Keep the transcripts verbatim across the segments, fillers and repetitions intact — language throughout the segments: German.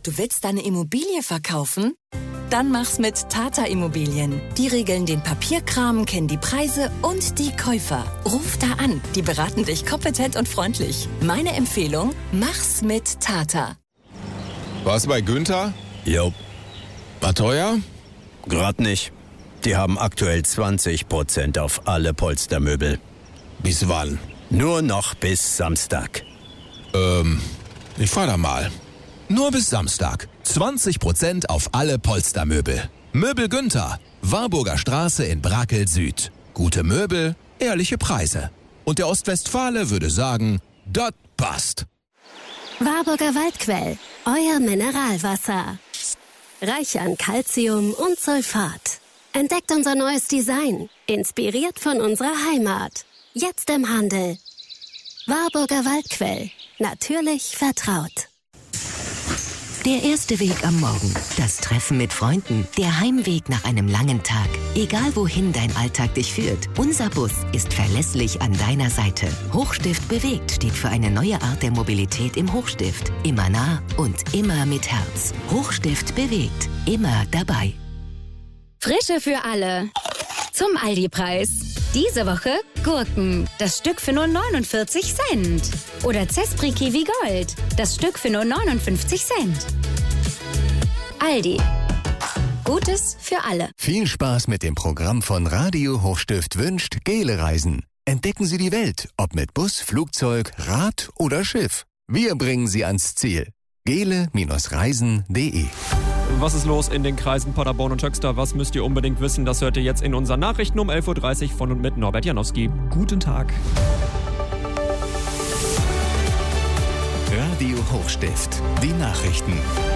Du willst deine Immobilie verkaufen? Dann mach's mit Tata Immobilien. Die regeln den Papierkram, kennen die Preise und die Käufer. Ruf da an, die beraten dich kompetent und freundlich. Meine Empfehlung, mach's mit Tata. Was bei Günther? Jo. War teuer? Grad nicht. Die haben aktuell zwanzig Prozent auf alle Polstermöbel. Bis wann? Nur noch bis Samstag. Ähm, ich fahr da mal. Nur bis Samstag. zwanzig Prozent auf alle Polstermöbel. Möbel Günther. Warburger Straße in Brakel Süd. Gute Möbel, ehrliche Preise. Und der Ostwestfale würde sagen, das passt. Warburger Waldquell. Euer Mineralwasser. Reich an Calcium und Sulfat. Entdeckt unser neues Design. Inspiriert von unserer Heimat. Jetzt im Handel. Warburger Waldquell. Natürlich vertraut. Der erste Weg am Morgen, das Treffen mit Freunden, der Heimweg nach einem langen Tag. Egal wohin dein Alltag dich führt, unser Bus ist verlässlich an deiner Seite. Hochstift bewegt steht für eine neue Art der Mobilität im Hochstift. Immer nah und immer mit Herz. Hochstift bewegt, immer dabei. Frische für alle. Zum Aldi-Preis. Diese Woche Gurken. Das Stück für nur neunundvierzig Cent. Oder Zespri Kiwi Gold. Das Stück für nur neunundfünfzig Cent. Aldi. Gutes für alle. Viel Spaß mit dem Programm von Radio Hochstift wünscht Gele Reisen. Entdecken Sie die Welt, ob mit Bus, Flugzeug, Rad oder Schiff. Wir bringen Sie ans Ziel. gele Reisen punkt de. Was ist los in den Kreisen Paderborn und Höxter? Was müsst ihr unbedingt wissen? Das hört ihr jetzt in unseren Nachrichten um elf Uhr dreißig von und mit Norbert Janowski. Guten Tag. Radio Hochstift. Die Nachrichten.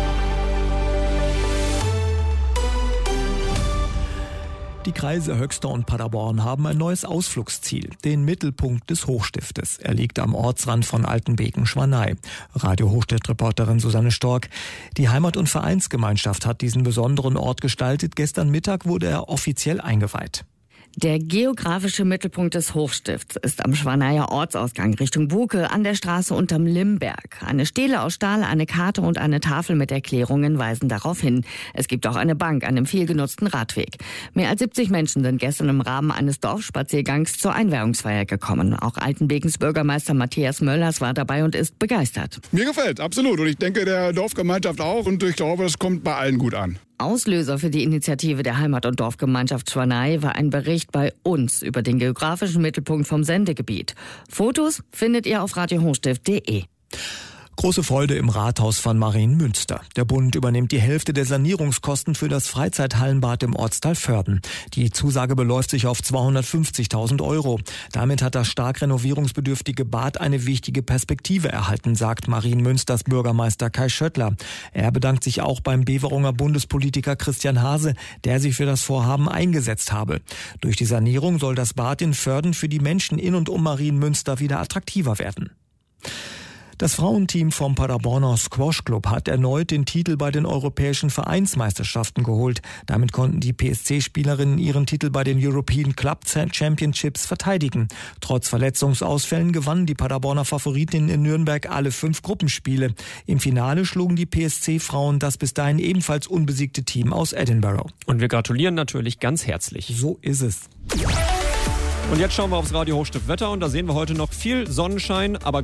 Die Kreise Höxter und Paderborn haben ein neues Ausflugsziel, den Mittelpunkt des Hochstiftes. Er liegt am Ortsrand von Altenbeken-Schwanei. Radio Hochstift-Reporterin Susanne Stork. Die Heimat- und Vereinsgemeinschaft hat diesen besonderen Ort gestaltet. Gestern Mittag wurde er offiziell eingeweiht. Der geografische Mittelpunkt des Hochstifts ist am Schwaneier Ortsausgang Richtung Buke an der Straße unterm Limberg. Eine Stele aus Stahl, eine Karte und eine Tafel mit Erklärungen weisen darauf hin. Es gibt auch eine Bank an dem viel genutzten Radweg. Mehr als siebzig Menschen sind gestern im Rahmen eines Dorfspaziergangs zur Einweihungsfeier gekommen. Auch Altenbekens Bürgermeister Matthias Möllers war dabei und ist begeistert. Mir gefällt, absolut. Und ich denke, der Dorfgemeinschaft auch. Und ich glaube, es kommt bei allen gut an. Auslöser für die Initiative der Heimat- und Dorfgemeinschaft Schwanei war ein Bericht bei uns über den geografischen Mittelpunkt vom Sendegebiet. Fotos findet ihr auf radio hochstift punkt de. Große Freude im Rathaus von Marienmünster. Der Bund übernimmt die Hälfte der Sanierungskosten für das Freizeithallenbad im Ortsteil Vörden. Die Zusage beläuft sich auf zweihundertfünfzigtausend Euro. Damit hat das stark renovierungsbedürftige Bad eine wichtige Perspektive erhalten, sagt Marienmünsters Bürgermeister Kai Schöttler. Er bedankt sich auch beim Beverunger Bundespolitiker Christian Hase, der sich für das Vorhaben eingesetzt habe. Durch die Sanierung soll das Bad in Vörden für die Menschen in und um Marienmünster wieder attraktiver werden. Das Frauenteam vom Paderborner Squash Club hat erneut den Titel bei den europäischen Vereinsmeisterschaften geholt. Damit konnten die P S C-Spielerinnen ihren Titel bei den European Club Championships verteidigen. Trotz Verletzungsausfällen gewannen die Paderborner Favoritinnen in Nürnberg alle fünf Gruppenspiele. Im Finale schlugen die P S C-Frauen das bis dahin ebenfalls unbesiegte Team aus Edinburgh. Und wir gratulieren natürlich ganz herzlich. So ist es. Und jetzt schauen wir aufs Radio Hochstift Wetter und da sehen wir heute noch viel Sonnenschein, aber